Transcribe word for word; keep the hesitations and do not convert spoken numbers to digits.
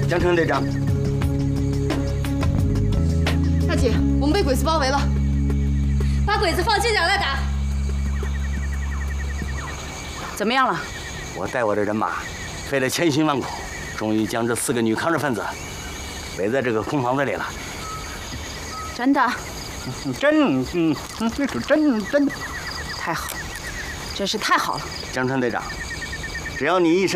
江城队长。 大姐，我们被鬼子包围了， 把鬼子放近点来打。怎么样了？ 我带我的人马，费了千辛万苦，终于将这四个女抗日分子围在这个空房子里了。 真的？ 真，嗯，这是真真的。 太好了，真是太好了。 江川队长，只要你一声。